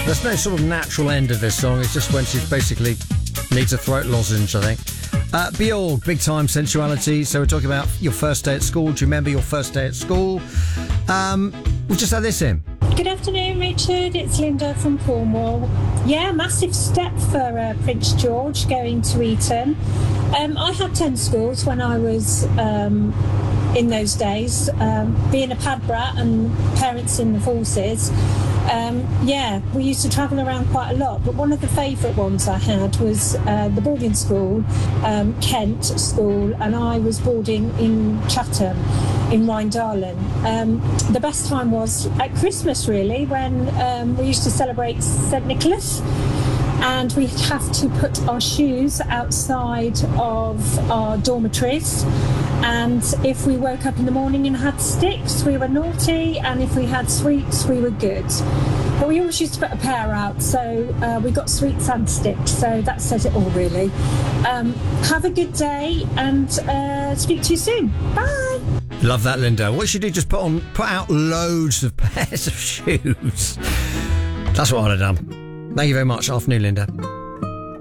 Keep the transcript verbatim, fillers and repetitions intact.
There's no sort of natural end of this song. It's just when she basically needs a throat lozenge, I think. Uh, Bjorg, Big Time Sensuality. So we're talking about your first day at school. Do you remember your first day at school? Um, we'll just have this in. Good afternoon, Richard. It's Linda from Cornwall. Yeah, massive step for uh, Prince George going to Eton. Um, I had ten schools when I was um, in those days. Um, being a pad brat and parents in the forces, um, yeah, we used to travel around quite a lot. But one of the favourite ones I had was uh, the boarding school, um, Kent School, and I was boarding in Chatham, in Rhine-Darlen. Um, the best time was at Christmas, really, when um, we used to celebrate Saint Nicholas, and we'd have to put our shoes outside of our dormitories, and if we woke up in the morning and had sticks, we were naughty, and if we had sweets, we were good. But we always used to put a pair out, so uh, we got sweets and sticks, so that says it all, really. Um, have a good day, and uh, speak to you soon. Bye! Love that, Linda. What you should do, just put on, put out loads of pairs of shoes. That's what I'd have done. Thank you very much. Afternoon, Linda.